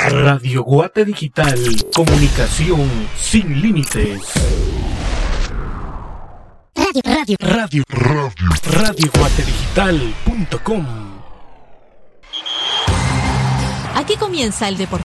Radio Guate Digital, comunicación sin límites. RadioGuateDigital.com. Aquí comienza el deporte.